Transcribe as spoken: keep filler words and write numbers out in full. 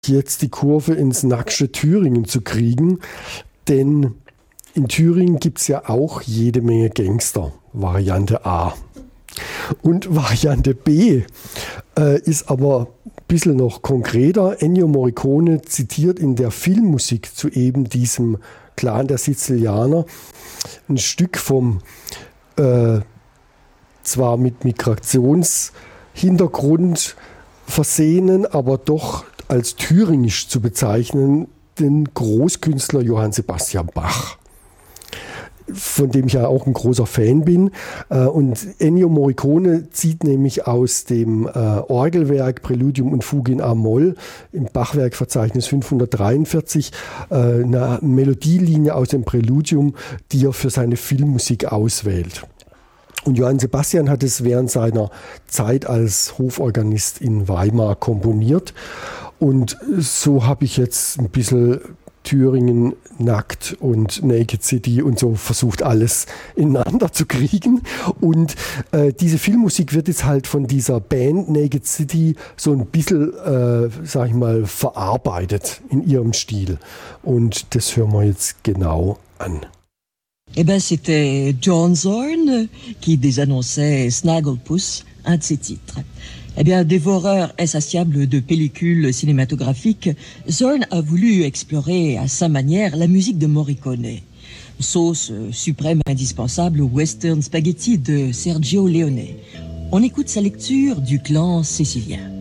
jetzt die Kurve ins nackte Thüringen zu kriegen, denn in Thüringen gibt es ja auch jede Menge Gangster, Variante A. Und Variante B äh, ist aber ein bisschen noch konkreter. Ennio Morricone zitiert in der Filmmusik zu eben diesem Clan der Sizilianer ein Stück vom, äh, zwar mit Migrationshintergrund versehenen, aber doch als thüringisch zu bezeichnen, den Großkünstler Johann Sebastian Bach, von dem ich ja auch ein großer Fan bin. Und Ennio Morricone zieht nämlich aus dem Orgelwerk Präludium und Fuge in A-Moll im Bachwerkverzeichnis fünfhundertdreiundvierzig eine Melodielinie aus dem Präludium, die er für seine Filmmusik auswählt. Und Johann Sebastian hat es während seiner Zeit als Hoforganist in Weimar komponiert. Und so habe ich jetzt ein bisschen Thüringen nackt und Naked City und so versucht, alles ineinander zu kriegen. Und äh, diese Filmmusik wird jetzt halt von dieser Band Naked City so ein bisschen, äh, sag ich mal, verarbeitet in ihrem Stil. Und das hören wir jetzt genau an. Eh ben, c'était John Zorn qui désannonçait Snagglepuss, un de ses titres. Eh bien, dévoreur insatiable de pellicules cinématographiques, Zorn a voulu explorer à sa manière la musique de Morricone. Sauce suprême indispensable au western spaghetti de Sergio Leone. On écoute sa lecture du clan sicilien.